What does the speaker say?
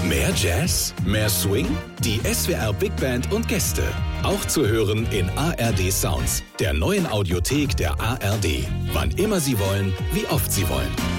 Mehr Jazz? Mehr Swing? Die SWR Big Band und Gäste. Auch zu hören in ARD Sounds, der neuen Audiothek der ARD. Wann immer Sie wollen, wie oft Sie wollen.